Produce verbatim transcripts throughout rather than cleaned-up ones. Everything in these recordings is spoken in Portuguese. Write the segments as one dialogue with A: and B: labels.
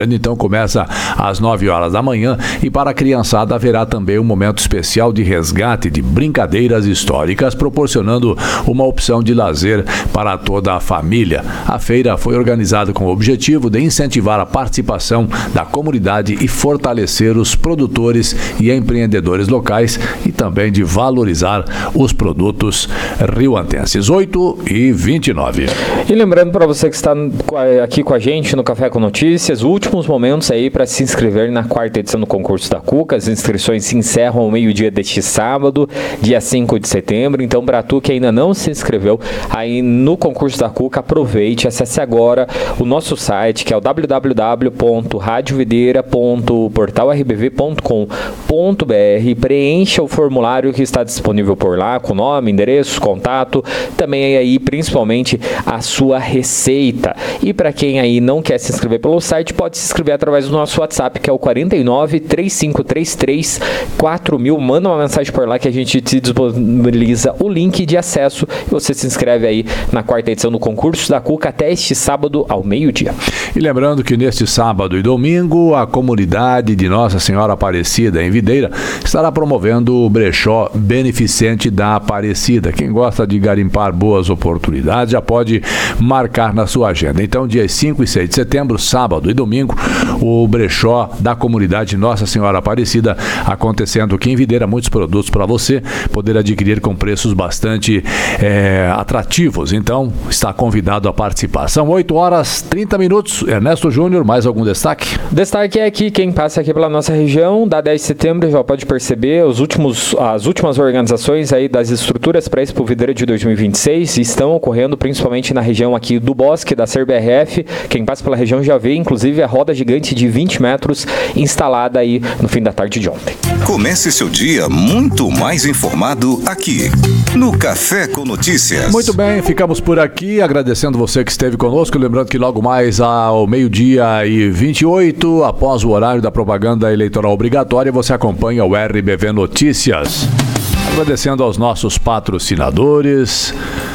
A: Então começa às nove horas da manhã e para a criançada haverá também um momento especial de resgate de brincadeiras históricas, proporcionando uma opção de lazer para toda a família. A feira foi organizada com o objetivo de incentivar a participação da comunidade e fortalecer os produtores e empreendedores locais e também de valorizar os produtos rioantenses. oito e vinte e nove.
B: E lembrando para você que está aqui com a gente no Café com Notícias, o último momentos aí para se inscrever na quarta edição do concurso da Cuca. As inscrições se encerram ao meio-dia deste sábado, dia cinco de setembro. Então, para tu que ainda não se inscreveu aí no concurso da Cuca, aproveite, acesse agora o nosso site, que é o w w w ponto radio videira ponto portal r b v ponto com ponto b r. Preencha o formulário que está disponível por lá, com nome, endereço, contato, também aí principalmente a sua receita. E para quem aí não quer se inscrever pelo site, pode se inscrever através do nosso WhatsApp, que é o quarenta e nove, trinta e cinco trinta e três, quatro mil. Manda uma mensagem por lá que a gente te disponibiliza o link de acesso e você se inscreve aí na quarta edição do concurso da Cuca até este sábado ao meio-dia.
A: E lembrando que neste sábado e domingo, a comunidade de Nossa Senhora Aparecida, em Videira, estará promovendo o brechó beneficente da Aparecida. Quem gosta de garimpar boas oportunidades já pode marcar na sua agenda. Então, dias cinco e seis de setembro, sábado e domingo, o brechó da comunidade Nossa Senhora Aparecida acontecendo aqui em Videira. Muitos produtos para você poder adquirir com preços bastante é, atrativos. Então, está convidado a participar. São oito horas e trinta minutos. Ernesto Júnior, mais algum destaque?
B: Destaque é que quem passa aqui pela nossa região, da dez de setembro, já pode perceber os últimos, as últimas organizações aí das estruturas para a Expo Videira de dois mil e vinte e seis estão ocorrendo principalmente na região aqui do Bosque, da C B R F. Quem passa pela região já vê, inclusive, a roda gigante de vinte metros instalada aí no fim da tarde de ontem.
C: Comece seu dia muito mais informado aqui, no Café com Notícias.
A: Muito bem, ficamos por aqui, agradecendo você que esteve conosco. Lembrando que logo mais ao meio-dia e vinte e oito, após o horário da propaganda eleitoral obrigatória, você acompanha o R B V Notícias. Agradecendo aos nossos patrocinadores: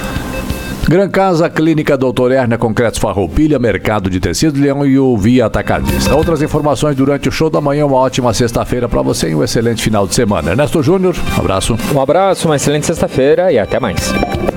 A: Gran Casa, Clínica doutor Hernia, Concretos Farroupilha, Mercado de Tecidos Leão e o Via Atacadista. Outras informações durante o show da manhã. Uma ótima sexta-feira para você e um excelente final de semana. Ernesto Júnior, um abraço.
B: Um abraço, uma excelente sexta-feira e até mais.